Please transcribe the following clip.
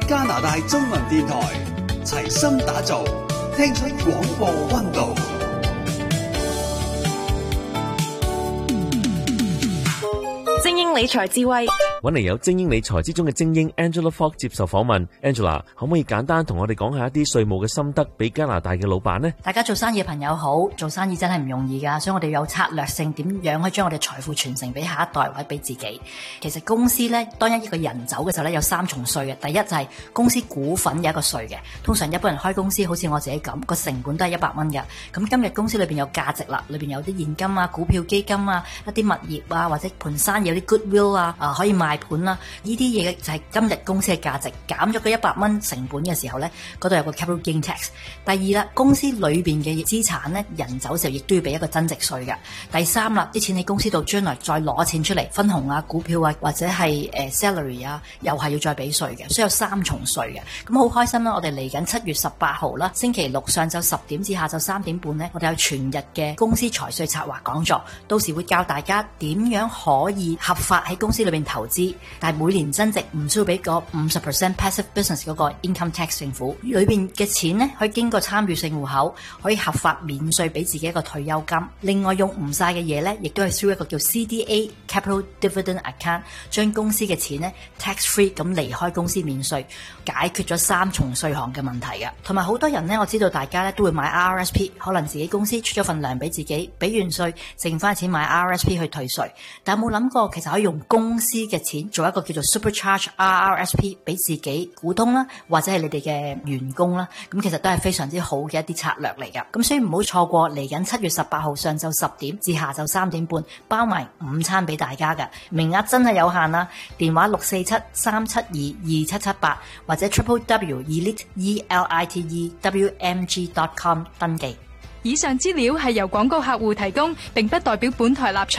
加拿大中文電台，齊心打造，聽出廣播溫度。 精英理財智慧， 搵嚟有精英理財之中嘅精英 Angela Fogg 接受訪問。Angela 可唔可以簡單同我哋講下一啲稅務嘅心得俾加拿大嘅老闆呢？ 大家做生意嘅朋友好，做生意真係唔容易噶，所以我哋有策略性點樣可以將我哋財富傳承俾下一代或者俾自己。其實公司咧，當一個人走嘅時候咧，有3重稅嘅。第一就係公司股份有一個稅嘅，通常一般人開公司好似我自己咁，個成本都係100蚊嘅。咁今日公司裏邊有價值啦，裏邊有啲現金啊、股票基金啊、一啲物業啊，或者盤生意有啲 goodwill 啊，可以賣盤啦，呢啲嘢就係今日公司嘅價值，減咗個100蚊成本嘅時候咧，嗰度有個 capital gain tax。第二啦，公司裏邊嘅資產咧，人走時候亦都要俾一個增值稅嘅。第三啦，啲錢喺公司度將來再攞錢出嚟分紅啊、股票啊，或者係salary 啊，又係要再俾稅嘅，所以有3重稅嘅。咁好開心啦！我哋嚟緊7月18號啦，星期六上晝10點至下晝3點半咧，我哋有全日嘅公司財稅策劃講座，到時會教大家點樣可以合法喺公司裏邊投資，但係每年增值唔需要俾個50% passive business 嗰個 income tax 政府，裏邊嘅錢咧可以經過參與性戶口，可以合法免稅俾自己一個退休金。另外用唔晒嘅嘢咧，亦都係 through一個叫 CDA Capital Dividend Account， 將公司嘅錢咧 tax free 咁離開公司免稅，解決咗3重稅項嘅問題嘅。同埋好多人咧，我知道大家咧都會買 RRSP， 可能自己公司出咗份糧俾自己，俾完稅剩翻錢買 RRSP 去退稅，但有冇諗過其實可以用公司嘅錢做一個叫做 Supercharge RRSP 俾自己股東啦，或者係你哋嘅員工啦，咁其實都係非常之好嘅一啲策略嚟噶。咁所以唔好錯過嚟緊7月18號上晝10點至下晝3點半，包埋午餐俾大家噶，名額真係有限啦。電話647-372-2778或者 www.elitetewmg.com 登記。 以上資料係由廣告客戶提供，並不代表本台立場。